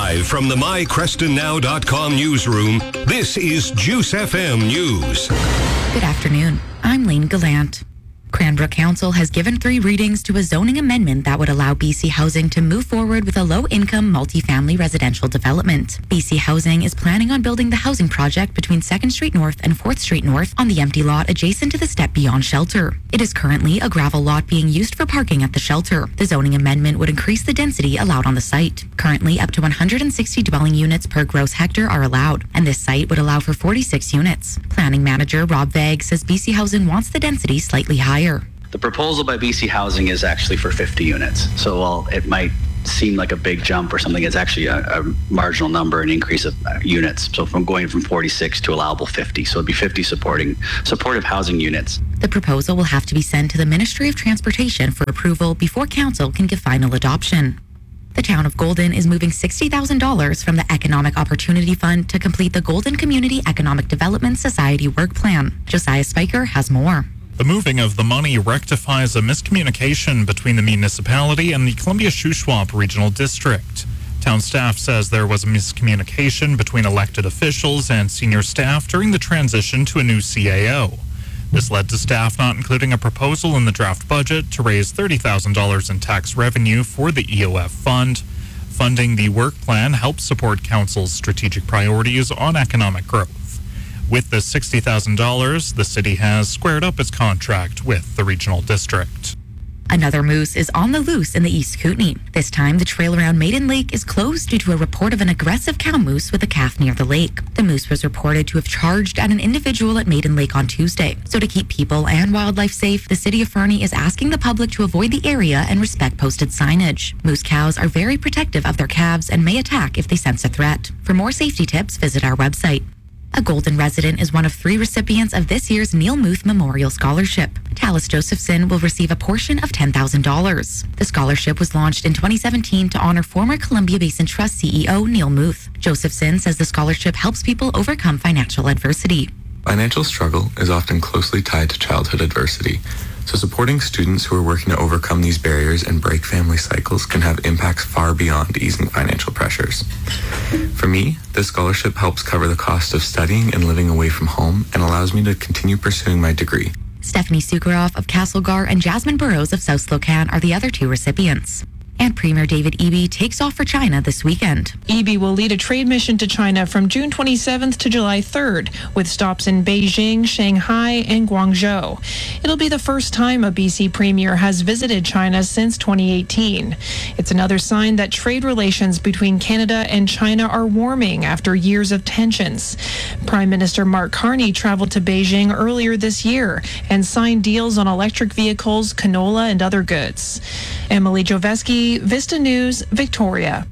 Live from the MyCrestonNow.com newsroom, this is Juice FM News. Good afternoon. I'm Lane Gallant. Cranbrook Council has given 3 readings to a zoning amendment that would allow BC Housing to move forward with a low-income multifamily residential development. BC Housing is planning on building the housing project between 2nd Street North and 4th Street North on the empty lot adjacent to the Step Beyond shelter. It is currently a gravel lot being used for parking at the shelter. The zoning amendment would increase the density allowed on the site. Currently, up to 160 dwelling units per gross hectare are allowed, and this site would allow for 46 units. Planning manager Rob Vague says BC Housing wants the density slightly higher. The proposal by BC Housing is actually for 50 units. So while it might seem like a big jump or something, it's actually a marginal number, an increase of units. So from going from 46 to allowable 50. So it'd be 50 supportive housing units. The proposal will have to be sent to the Ministry of Transportation for approval before Council can give final adoption. The town of Golden is moving $60,000 from the Economic Opportunity Fund to complete the Golden Community Economic Development Society Work Plan. Josiah Spiker has more. The moving of the money rectifies a miscommunication between the municipality and the Columbia Shuswap Regional District. Town staff says there was a miscommunication between elected officials and senior staff during the transition to a new CAO. This led to staff not including a proposal in the draft budget to raise $30,000 in tax revenue for the EOF fund. Funding the work plan helps support Council's strategic priorities on economic growth. With the $60,000, the city has squared up its contract with the regional district. Another moose is on the loose in the East Kootenay. This time, the trail around Maiden Lake is closed due to a report of an aggressive cow moose with a calf near the lake. The moose was reported to have charged at an individual at Maiden Lake on Tuesday. So to keep people and wildlife safe, the city of Fernie is asking the public to avoid the area and respect posted signage. Moose cows are very protective of their calves and may attack if they sense a threat. For more safety tips, visit our website. A Golden resident is one of 3 recipients of this year's Neil Muth Memorial Scholarship. Talis Josephson will receive a portion of $10,000. The scholarship was launched in 2017 to honor former Columbia Basin Trust CEO Neil Muth. Josephson says the scholarship helps people overcome financial adversity. Financial struggle is often closely tied to childhood adversity, so supporting students who are working to overcome these barriers and break family cycles can have impacts far beyond easing financial pressures. For me, this scholarship helps cover the cost of studying and living away from home and allows me to continue pursuing my degree. Stephanie Sukharov of Castlegar and Jasmine Burrows of South Slocan are the other 2 recipients. And Premier David Eby takes off for China this weekend. Eby will lead a trade mission to China from June 27th to July 3rd, with stops in Beijing, Shanghai, and Guangzhou. It'll be the first time a BC Premier has visited China since 2018. It's another sign that trade relations between Canada and China are warming after years of tensions. Prime Minister Mark Carney traveled to Beijing earlier this year and signed deals on electric vehicles, canola, and other goods. Emily Joveski, Vista News, Victoria.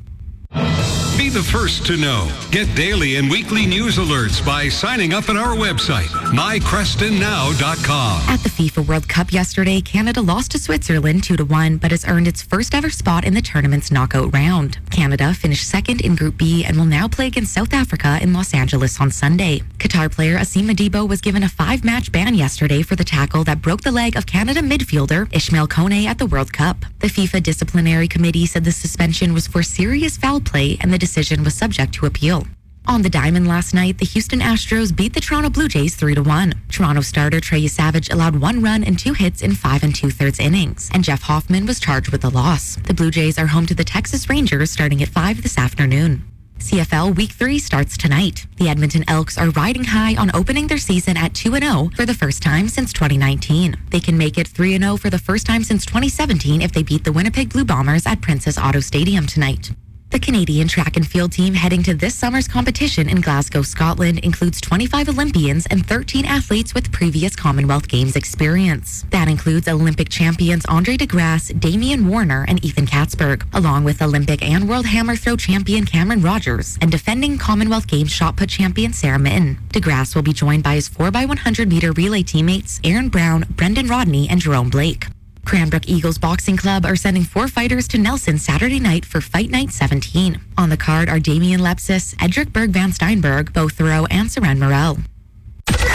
Be the first to know. Get daily and weekly news alerts by signing up at our website, mycrestonnow.com. At the FIFA World Cup yesterday, Canada lost to Switzerland 2-1, but has earned its first ever spot in the tournament's knockout round. Canada finished second in Group B and will now play against South Africa in Los Angeles on Sunday. Qatar player Asim Madibo was given a 5-match ban yesterday for the tackle that broke the leg of Canada midfielder Ishmael Kone at the World Cup. The FIFA Disciplinary Committee said the suspension was for serious foul play and the decision was subject to appeal. On the diamond last night, the Houston Astros beat the Toronto Blue Jays 3-1. Toronto starter Trey Savage allowed 1 run and 2 hits in 5 2/3 innings, and Jeff Hoffman was charged with the loss. The Blue Jays are home to the Texas Rangers starting at 5 this afternoon. CFL Week 3 starts tonight. The Edmonton Elks are riding high on opening their season at 2-0 for the first time since 2019. They can make it 3-0 for the first time since 2017 if they beat the Winnipeg Blue Bombers at Princess Auto Stadium tonight. The Canadian track and field team heading to this summer's competition in Glasgow, Scotland includes 25 Olympians and 13 athletes with previous Commonwealth Games experience. That includes Olympic champions Andre DeGrasse, Damian Warner, and Ethan Katzberg, along with Olympic and World Hammer Throw champion Cameron Rogers and defending Commonwealth Games shot put champion Sarah Mitten. DeGrasse will be joined by his 4x100 meter relay teammates Aaron Brown, Brendan Rodney, and Jerome Blake. Cranbrook Eagles Boxing Club are sending 4 fighters to Nelson Saturday night for Fight Night 17. On the card are Damian Lepsis, Edric Berg Van Steinberg, Bo Thoreau, and Seren Morel.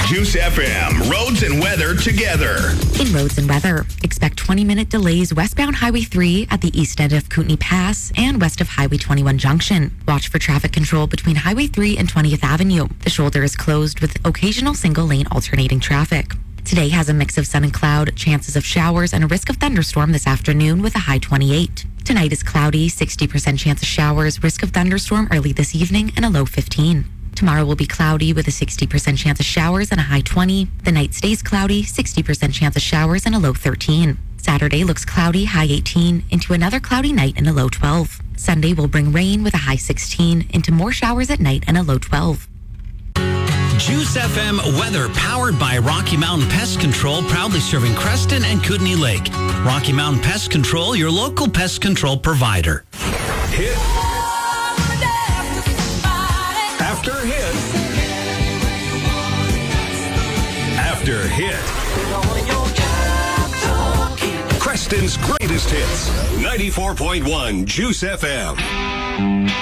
Juice FM, roads and weather together. In roads and weather, expect 20-minute delays westbound Highway 3 at the east end of Kootenai Pass and west of Highway 21 Junction. Watch for traffic control between Highway 3 and 20th Avenue. The shoulder is closed with occasional single-lane alternating traffic. Today has a mix of sun and cloud, chances of showers, and a risk of thunderstorm this afternoon with a high 28. Tonight is cloudy, 60% chance of showers, risk of thunderstorm early this evening, and a low 15. Tomorrow will be cloudy with a 60% chance of showers and a high 20. The night stays cloudy, 60% chance of showers and a low 13. Saturday looks cloudy, high 18, into another cloudy night and a low 12. Sunday will bring rain with a high 16, into more showers at night and a low 12. Juice FM weather powered by Rocky Mountain Pest Control, proudly serving Creston and Kootenai Lake. Rocky Mountain Pest Control, your local pest control provider. Hit after hit after hit. Creston's greatest hits. 94.1 Juice FM.